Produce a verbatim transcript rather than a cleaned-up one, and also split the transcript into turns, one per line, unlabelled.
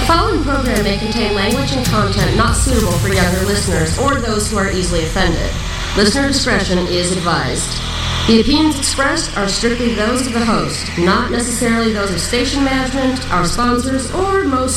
The following program may contain language and content not suitable for younger listeners or those who are easily offended. Listener discretion is advised. The opinions expressed are strictly those of the host, not necessarily those of station management, our sponsors, or most